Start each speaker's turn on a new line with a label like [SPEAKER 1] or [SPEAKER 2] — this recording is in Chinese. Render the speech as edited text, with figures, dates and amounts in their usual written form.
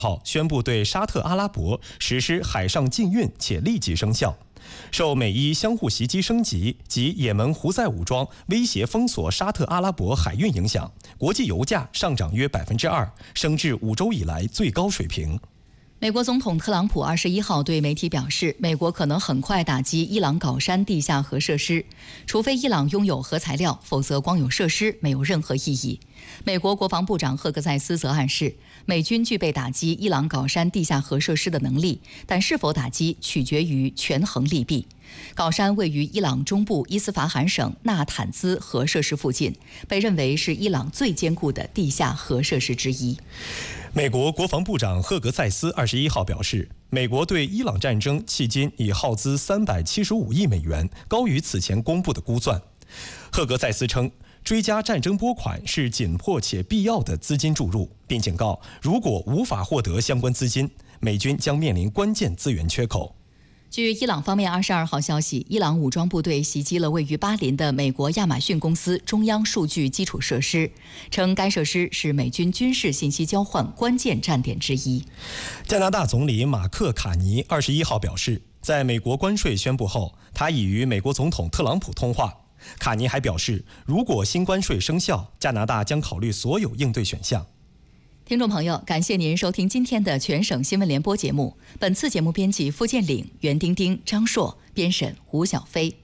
[SPEAKER 1] 号宣布对沙特阿拉伯实施海上禁运，且立即生效。受美伊相互袭击升级及也门胡塞武装威胁封锁沙特阿拉伯海运影响，国际油价上涨约2%，升至5周以来最高水平。
[SPEAKER 2] 美国总统特朗普21号对媒体表示，美国可能很快打击伊朗搞山地下核设施，除非伊朗拥有核材料，否则光有设施没有任何意义。美国国防部长赫格塞斯则暗示，美军具备打击伊朗搞山地下核设施的能力，但是否打击取决于权衡利弊。搞山位于伊朗中部伊斯法罕省纳坦兹核设施附近，被认为是伊朗最坚固的地下核设施之一。
[SPEAKER 1] 美国国防部长赫格塞斯21号表示，美国对伊朗战争迄今已耗资375亿美元，高于此前公布的估算。赫格塞斯称，追加战争拨款是紧迫且必要的资金注入，并警告，如果无法获得相关资金，美军将面临关键资源缺口。
[SPEAKER 2] 据伊朗方面22号消息，伊朗武装部队袭击了位于巴林的美国亚马逊公司中央数据基础设施，称该设施是美军军事信息交换关键站点之一。
[SPEAKER 1] 加拿大总理马克·卡尼21号表示，在美国关税宣布后，他已与美国总统特朗普通话。卡尼还表示，如果新关税生效，加拿大将考虑所有应对选项。
[SPEAKER 2] 听众朋友，感谢您收听今天的全省新闻联播节目。本次节目编辑付建岭、袁丁丁、张硕，编审吴小飞。